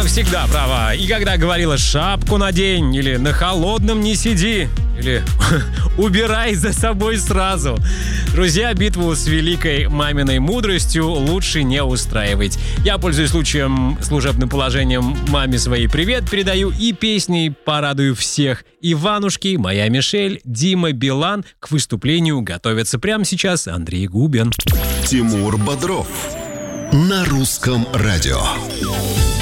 всегда права. И когда говорила «шапку надень» или «на холодном не сиди», или «убирай за собой сразу». Друзья, битву с великой маминой мудростью лучше не устраивать. Я, пользуясь случаем, служебным положением, маме своей привет передаю и песней порадую всех. Иванушки, моя Мишель, Дима Билан. К выступлению готовятся прямо сейчас Андрей Губин. Тимур Бодров на Русском радио.